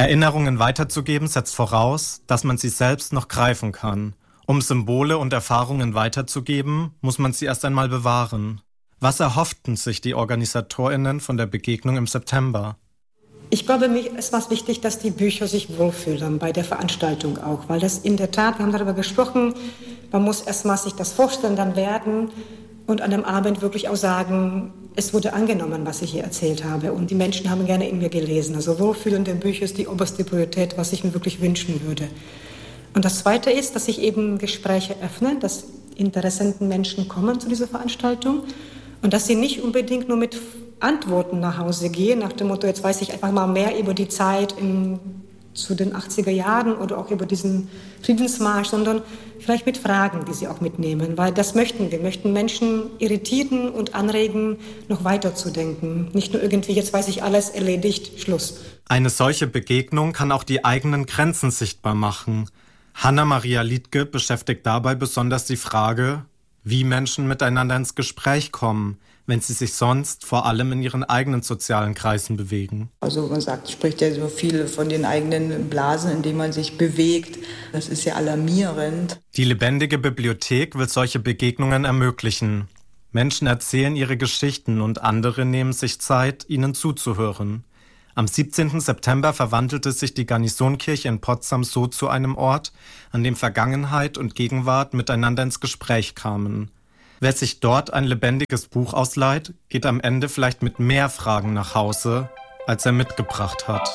Erinnerungen weiterzugeben setzt voraus, dass man sie selbst noch greifen kann. Um Symbole und Erfahrungen weiterzugeben, muss man sie erst einmal bewahren. Was erhofften sich die OrganisatorInnen von der Begegnung im September? Ich glaube, mir ist was wichtig, dass die Bücher sich wohlfühlen bei der Veranstaltung auch, weil das in der Tat, wir haben darüber gesprochen, man muss erstmal sich das vorstellen, dann werden und an dem Abend wirklich auch sagen, es wurde angenommen, was ich hier erzählt habe und die Menschen haben gerne in mir gelesen. Also wohlfühlende Bücher ist die oberste Priorität, was ich mir wirklich wünschen würde. Und das Zweite ist, dass ich eben Gespräche öffne, dass interessenten Menschen kommen zu dieser Veranstaltung und dass sie nicht unbedingt nur mit Antworten nach Hause gehen, nach dem Motto, jetzt weiß ich einfach mal mehr über die Zeit zu den 80er Jahren oder auch über diesen Friedensmarsch, sondern vielleicht mit Fragen, die sie auch mitnehmen, weil das möchten wir. Wir möchten Menschen irritieren und anregen, noch weiterzudenken. Nicht nur irgendwie, jetzt weiß ich alles, erledigt, Schluss. Eine solche Begegnung kann auch die eigenen Grenzen sichtbar machen. Hanna-Maria Liedtke beschäftigt dabei besonders die Frage, wie Menschen miteinander ins Gespräch kommen, wenn sie sich sonst vor allem in ihren eigenen sozialen Kreisen bewegen. Also man spricht ja so viel von den eigenen Blasen, in denen man sich bewegt. Das ist ja alarmierend. Die lebendige Bibliothek will solche Begegnungen ermöglichen. Menschen erzählen ihre Geschichten und andere nehmen sich Zeit, ihnen zuzuhören. Am 17. September verwandelte sich die Garnisonkirche in Potsdam so zu einem Ort, an dem Vergangenheit und Gegenwart miteinander ins Gespräch kamen. Wer sich dort ein lebendiges Buch ausleiht, geht am Ende vielleicht mit mehr Fragen nach Hause, als er mitgebracht hat.